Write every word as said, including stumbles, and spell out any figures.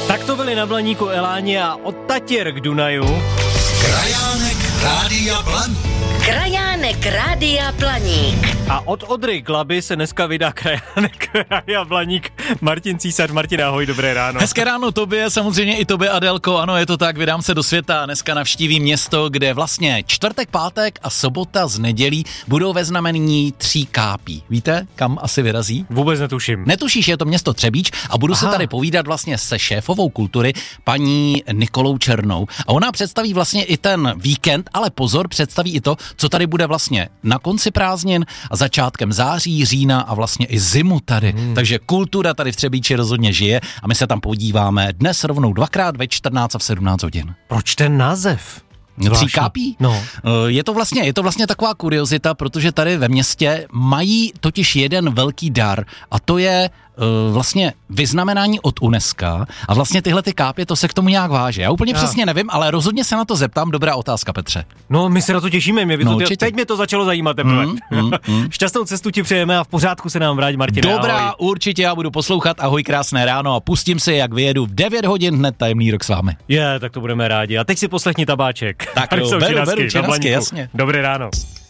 Tak to byli na Blaníku Eláni a od Tatěr k Dunaju. Krajánek Rádia Blaník. Krajánek Rádia Blaník. A od Odry k Labi se dneska vydá Krajánek Rádia Blaník. Martin Císař. Martin, ahoj, dobré ráno. Hezké ráno tobě, samozřejmě i tobě, Adélko, ano, je to tak, vydám se do světa, dneska navštívím město, kde vlastně čtvrtek, pátek a sobota z nedělí budou ve znamení tří kápí. Víte, kam asi vyrazí? Vůbec netuším. Netušíš, je to město Třebíč a budu Aha. se tady povídat vlastně se šéfovou kultury, paní Nikolou Černou. A ona představí vlastně i ten víkend, ale pozor, představí i to, co tady bude vlastně na konci prázdnin a začátkem září, října a vlastně i zimu tady. Hmm. Takže kultura tady v Třebíči rozhodně žije a my se tam podíváme dnes rovnou dvakrát ve čtrnáct a v sedmnáct hodin. Proč ten název? Tří kápí? No. Je to vlastně, je to vlastně taková kuriozita, protože tady ve městě mají totiž jeden velký dar a to je uh, vlastně vyznamenání od UNESCO a vlastně tyhle ty kápě, to se k tomu nějak váže. Já úplně Já. přesně nevím, ale rozhodně se na to zeptám. Dobrá otázka, Petře. No, my se na to těšíme, mě No, to, teď mě to začalo zajímat teprve. Mm, mm, mm. Šťastnou cestu ti přejeme a v pořádku se nám vrátí, Martin. Dobrá, ahoj. určitě já budu poslouchat. Ahoj, krásné ráno a pustím si, jak vyjedu v devět hodin hned tajemný rok s vámi. Je, tak to budeme rádi. A teď si poslechni tabáček. Tak Tady jo, jsou beru, činasky beru na činasky, Blaníku. jasně. Dobré ráno.